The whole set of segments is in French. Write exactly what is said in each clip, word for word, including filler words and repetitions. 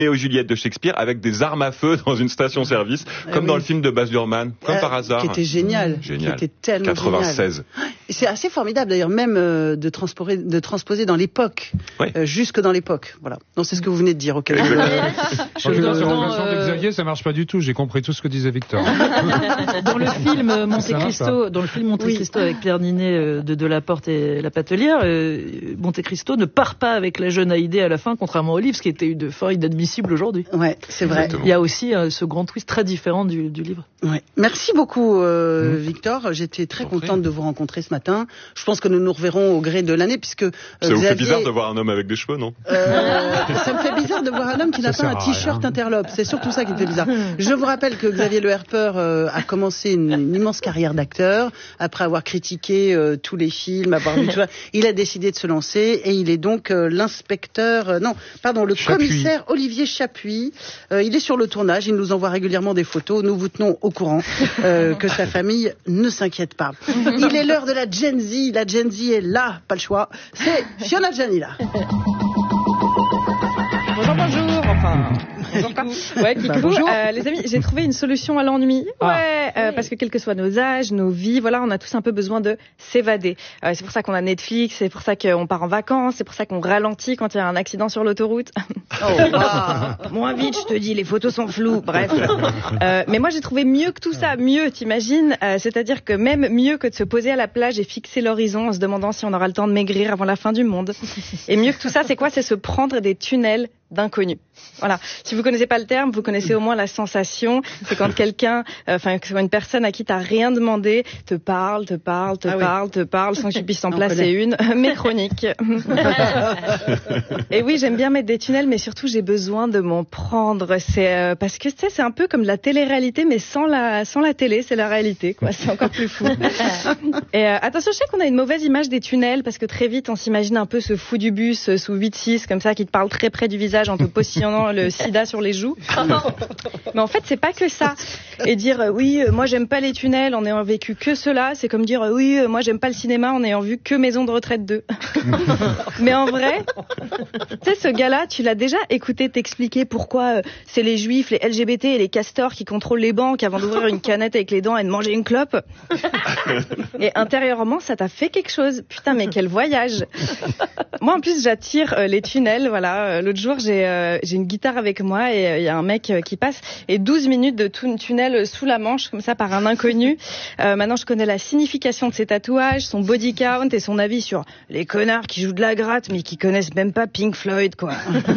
aux Juliette de Shakespeare avec des armes à feu dans une station-service, comme oui. dans le film de Baz Luhrmann, comme euh, par hasard. Qui était génial. Mmh, génial. Qui était tellement quatre-vingt-seize. Génial. Et c'est assez formidable d'ailleurs, même euh, de, transposer, de transposer dans l'époque, oui. euh, jusque dans l'époque. Voilà. Donc c'est ce que vous venez de dire. Auquel je, je, en tout cas, sur la version de Xavier, ça marche pas du tout. J'ai compris tout ce que disait Victor. Dans le film Monte Cristo, dans le film Monte Cristo oui. avec Pierre Ninet euh, de Delaporte et La Patelière, euh, Monte Cristo ne part pas avec la jeune Haïdé à la fin, contrairement au livre, ce qui était une fin inadmissible aujourd'hui. Ouais, c'est vrai. Exactement. Il y a aussi euh, ce grand twist très différent du, du livre. Ouais. Merci beaucoup, euh, mmh. Victor. J'étais très Compris. contente de vous rencontrer ce matin. Je pense que nous nous reverrons au gré de l'année, puisque euh, ça vous vous fait aviez... bizarre de voir un homme avec des cheveux, non euh, Ça me fait bizarre de voir un homme qui n'a ça pas un t-shirt interlope. C'est surtout ça qui me fait bizarre. Je vous rappelle que Xavier Le Herper euh, a commencé une, une immense carrière d'acteur après avoir critiqué euh, tous les films, avoir vu tout ça. Il a décidé de se lancer et il est donc euh, l'inspecteur, euh, non, pardon, le Chapuis. commissaire Olivier Chapuis. Euh, il est sur le tournage. Il nous envoie régulièrement des photos. Nous vous tenons au courant euh, que sa famille ne s'inquiète pas. Il est l'heure de la Gen Z. La Gen Z est là, pas le choix. C'est Fiona Giannilla. Bonjour, bonjour. Enfin. Ouais, Kikou, bah, euh, les amis, j'ai trouvé une solution à l'ennui. Ouais, ah. euh, oui. Parce que quels que soient nos âges, nos vies, voilà, on a tous un peu besoin de s'évader. Euh, c'est pour ça qu'on a Netflix, c'est pour ça qu'on part en vacances, c'est pour ça qu'on ralentit quand il y a un accident sur l'autoroute. Oh, wow. Moins vite, je te dis, les photos sont floues. Bref. Euh, mais moi, j'ai trouvé mieux que tout ça, mieux, t'imagines. Euh, c'est-à-dire que même mieux que de se poser à la plage et fixer l'horizon en se demandant si on aura le temps de maigrir avant la fin du monde. Et mieux que tout ça, c'est quoi? C'est se prendre des tunnels d'inconnus. Voilà. Si vous connaissez pas le terme, vous connaissez au moins la sensation. C'est quand quelqu'un, enfin, euh, une personne à qui t'as rien demandé, te parle, te parle, te ah parle, oui. te parle, sans que tu puisses en placer une. Mes chroniques. Et oui, j'aime bien mettre des tunnels, mais surtout, j'ai besoin de m'en prendre. C'est euh, parce que tu sais, c'est un peu comme la télé-réalité, mais sans la, sans la télé, c'est la réalité, quoi. C'est encore plus fou. Et euh, attention, je sais qu'on a une mauvaise image des tunnels, parce que très vite, on s'imagine un peu ce fou du bus euh, sous huit six, comme ça, qui te parle très près du visage en te postillonnant le sida sur les joues. Mais en fait, c'est pas que ça. Et dire euh, oui, euh, moi j'aime pas les tunnels en ayant vécu que cela, c'est comme dire euh, oui, euh, moi j'aime pas le cinéma en ayant vu que Maison de retraite deux. Mais en vrai, tu sais, ce gars-là, tu l'as déjà écouté t'expliquer pourquoi euh, c'est les juifs, les L G B T et les castors qui contrôlent les banques avant d'ouvrir une canette avec les dents et de manger une clope. Et intérieurement, ça t'a fait quelque chose. Putain, mais quel voyage. Moi, en plus, j'attire euh, les tunnels. Voilà, euh, l'autre jour, j'ai euh, j'ai une guitare avec moi et il euh, y a un mec euh, qui passe et douze minutes de tout, tunnel sous la manche comme ça par un inconnu. Euh, maintenant, je connais la signification de ses tatouages, son body count et son avis sur les connards qui jouent de la gratte mais qui connaissent même pas Pink Floyd, quoi.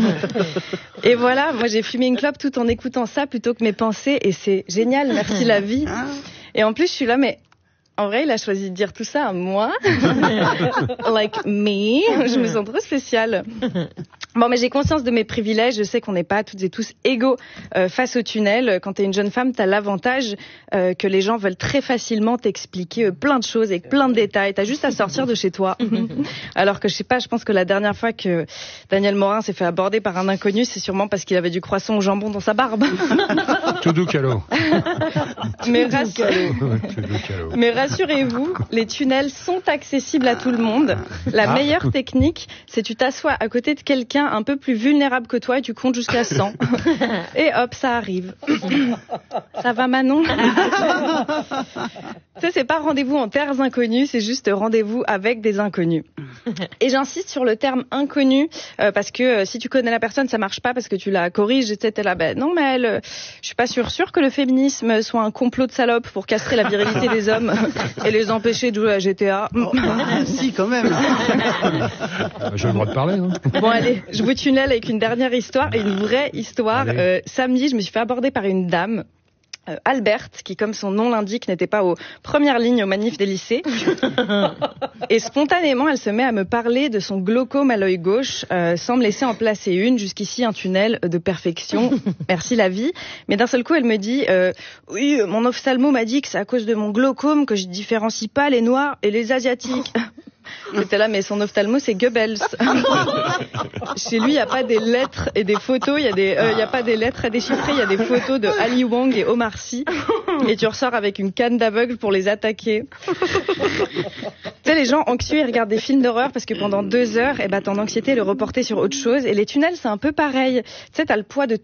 Et voilà, moi, j'ai fumé une clope tout en écoutant ça plutôt que mes pensées et c'est génial. Merci la vie. Et en plus, je suis là, mais en vrai, il a choisi de dire tout ça à moi. Like me. Je me sens trop spéciale. Bon, mais j'ai conscience de mes privilèges. Je sais qu'on n'est pas toutes et tous égaux euh, face au tunnel. Quand t'es une jeune femme, t'as l'avantage euh, que les gens veulent très facilement t'expliquer euh, plein de choses avec plein de détails. T'as juste à sortir de chez toi. Alors que je sais pas, je pense que la dernière fois que Daniel Morin s'est fait aborder par un inconnu, c'est sûrement parce qu'il avait du croissant au jambon dans sa barbe. Tout doux calot. Mais, rassure... mais rassurez-vous, les tunnels sont accessibles à tout le monde. La ah. meilleure technique, c'est tu t'assois à côté de quelqu'un un peu plus vulnérable que toi et tu comptes jusqu'à cent. Et hop, ça arrive. Ça va, Manon? Tu sais, c'est pas rendez-vous en terres inconnues, c'est juste rendez-vous avec des inconnus. Et j'insiste sur le terme inconnu, euh, parce que euh, si tu connais la personne, ça marche pas parce que tu la corriges, et cetera. Là, ben non, mais elle, euh, je suis pas sûre, sûre que le féminisme soit un complot de salopes pour castrer la virilité des hommes et les empêcher de jouer à G T A. Oh, si, quand même. J'ai le droit de parler, hein. Bon, allez, je vous tunnel avec une dernière histoire, et une vraie histoire. Euh, samedi, je me suis fait aborder par une dame. Euh, Alberte, qui comme son nom l'indique n'était pas aux premières lignes aux manifs des lycées. Et spontanément, elle se met à me parler de son glaucome à l'œil gauche, euh, sans me laisser en placer une. Jusqu'ici, un tunnel de perfection. Merci la vie. Mais d'un seul coup, elle me dit euh, oui, mon ophtalmo m'a dit que c'est à cause de mon glaucome que je différencie pas les noirs et les asiatiques. J'étais là, mais son ophtalmo, c'est Goebbels. Chez lui, il n'y a pas des lettres et des photos, il n'y a, des, euh, y a pas des lettres à déchiffrer, il y a des photos de Ali Wong et Omar Sy. et tu ressors avec une canne d'aveugle pour les attaquer. Tu sais, les gens anxieux, ils regardent des films d'horreur parce que pendant deux heures, eh ben, ton anxiété est reportée sur autre chose. Et les tunnels, c'est un peu pareil. Tu sais, t'as le poids de